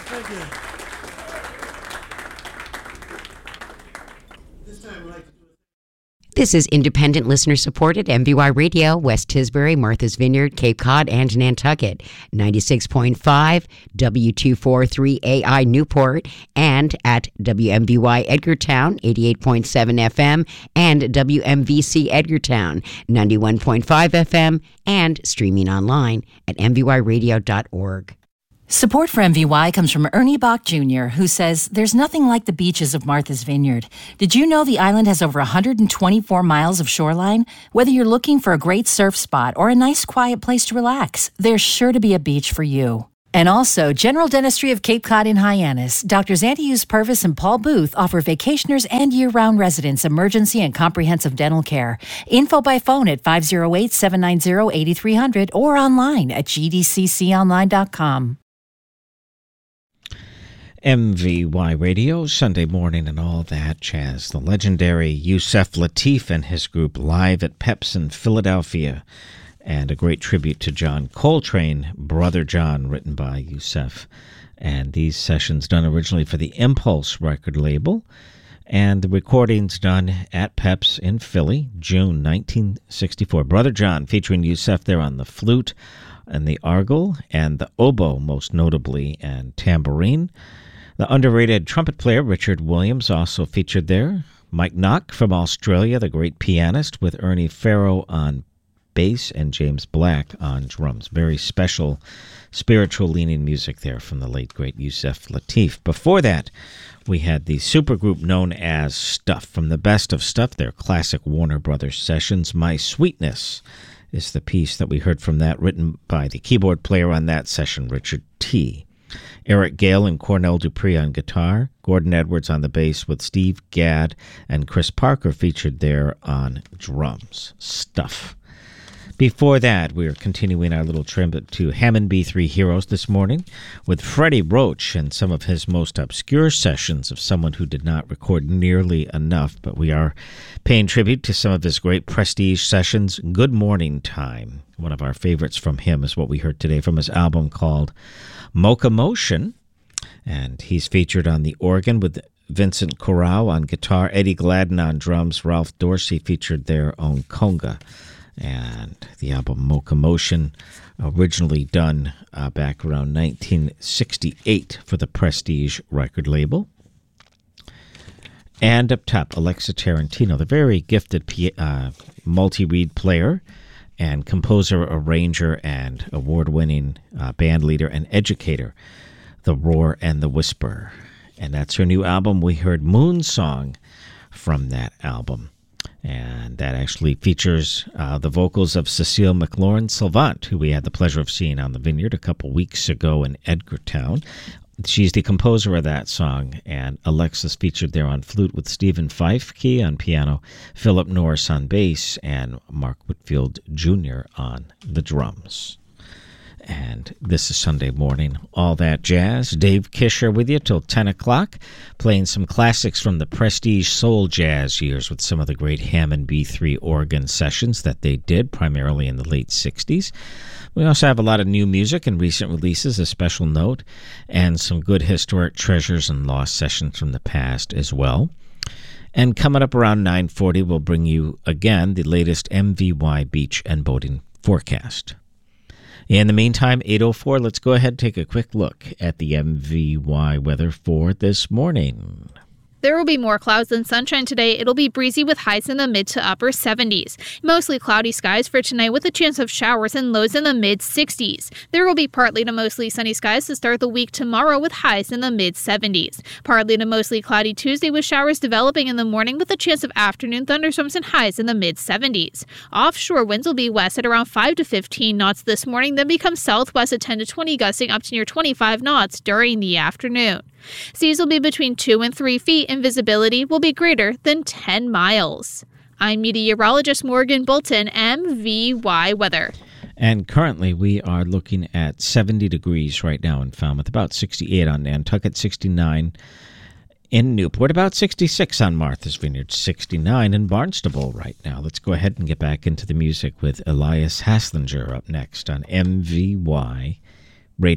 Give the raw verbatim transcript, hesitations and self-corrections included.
Thank you. This time, we'd like to do This is independent listener-supported M V Y Radio, West Tisbury, Martha's Vineyard, Cape Cod, and Nantucket, ninety-six point five, W two forty-three A I Newport, and at W M V Y Edgartown, eighty-eight point seven F M, and W M V C Edgartown, ninety-one point five F M, and streaming online at m v y radio dot org. Support for M V Y comes from Ernie Bach Junior, who says, "There's nothing like the beaches of Martha's Vineyard. Did you know the island has over one hundred twenty-four miles of shoreline? Whether you're looking for a great surf spot or a nice quiet place to relax, there's sure to be a beach for you." And also, General Dentistry of Cape Cod in Hyannis. Doctors Antius Purvis and Paul Booth offer vacationers and year-round residents emergency and comprehensive dental care. Info by phone at five oh eight, seven nine zero, eight three zero zero or online at g d c c online dot com. M V Y Radio, Sunday morning and all that jazz. The legendary Yusef Lateef and his group live at Peps in Philadelphia. And a great tribute to John Coltrane, Brother John, written by Yusef. And these sessions done originally for the Impulse record label. And the recordings done at Peps in Philly, June nineteen sixty-four. Brother John featuring Yusef there on the flute and the argle and the oboe, most notably, and tambourine. The underrated trumpet player, Richard Williams, also featured there. Mike Nock from Australia, the great pianist, with Ernie Farrow on bass and James Black on drums. Very special, spiritual-leaning music there from the late, great Yusef Lateef. Before that, we had the supergroup known as Stuff. From the best of Stuff, their classic Warner Brothers sessions, My Sweetness is the piece that we heard from that, written by the keyboard player on that session, Richard T. Eric Gale and Cornell Dupree on guitar, Gordon Edwards on the bass with Steve Gadd and Chris Parker featured there on drums. Stuff. Before that, we are continuing our little trip to Hammond B three Heroes this morning with Freddie Roach and some of his most obscure sessions of someone who did not record nearly enough, but we are paying tribute to some of his great prestige sessions. Good Morning Time. One of our favorites from him is what we heard today from his album called Mocha Motion, and he's featured on the organ with Vincent Corral on guitar, Eddie Gladden on drums, Ralph Dorsey featured there on conga. And the album Mocha Motion, originally done uh, back around nineteen sixty-eight for the Prestige record label. And up top, Alexa Tarantino, the very gifted uh, multi-reed player and composer, arranger, and award-winning uh, band leader and educator, The Roar and the Whisper. And that's her new album. We heard Moon Song from that album. And that actually features uh, the vocals of Cecile McLaurin Salvant, who we had the pleasure of seeing on the Vineyard a couple weeks ago in Edgartown. She's the composer of that song, and Alexa's featured there on flute with Stephen Feifke on piano, Philip Norris on bass, and Mark Whitfield Junior on the drums. And this is Sunday morning, all that jazz. Dave Kisher with you till ten o'clock, playing some classics from the Prestige Soul Jazz years with some of the great Hammond B three organ sessions that they did, primarily in the late sixties. We also have a lot of new music and recent releases, a special note, and some good historic treasures and lost sessions from the past as well. And coming up around nine forty, we'll bring you, again, the latest M V Y beach and boating forecast. In the meantime, eight oh four, let's go ahead and take a quick look at the M V Y weather for this morning. There will be more clouds than sunshine today. It'll be breezy with highs in the mid to upper seventies. Mostly cloudy skies for tonight with a chance of showers and lows in the mid sixties. There will be partly to mostly sunny skies to start the week tomorrow with highs in the mid seventies. Partly to mostly cloudy Tuesday with showers developing in the morning with a chance of afternoon thunderstorms and highs in the mid seventies. Offshore winds will be west at around five to fifteen knots this morning, then become southwest at ten to twenty, gusting up to near twenty-five knots during the afternoon. Seas will be between two and three feet and visibility will be greater than ten miles. I'm meteorologist Morgan Bolton, M V Y Weather. And currently we are looking at seventy degrees right now in Falmouth, about sixty-eight on Nantucket, sixty-nine in Newport, about sixty-six on Martha's Vineyard, sixty-nine in Barnstable right now. Let's go ahead and get back into the music with Elias Haslinger up next on M V Y